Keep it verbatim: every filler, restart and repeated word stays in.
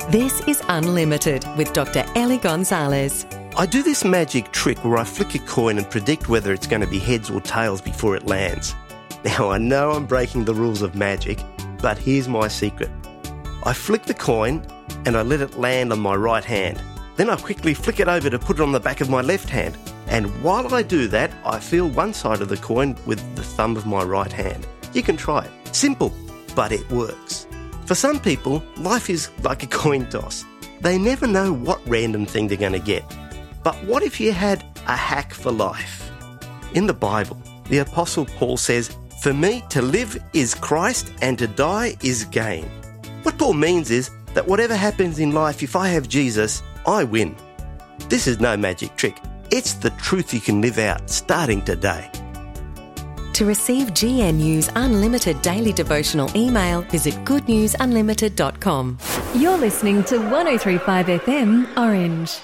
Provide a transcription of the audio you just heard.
This is Unlimited with Doctor Ellie Gonzalez. I do this magic trick where I flick a coin and predict whether it's going to be heads or tails before it lands. Now, I know I'm breaking the rules of magic, but here's my secret. I flick the coin and I let it land on my right hand. Then I quickly flick it over to put it on the back of my left hand. And while I do that, I feel one side of the coin with the thumb of my right hand. You can try it. Simple, but it works. For some people, life is like a coin toss. They never know what random thing they're going to get. But what if you had a hack for life? In the Bible, the Apostle Paul says, "For me to live is Christ and to die is gain." What Paul means is that whatever happens in life, if I have Jesus, I win. This is no magic trick. It's the truth you can live out starting today. To receive G N U's unlimited daily devotional email, visit good news unlimited dot com. You're listening to one oh three point five F M Orange.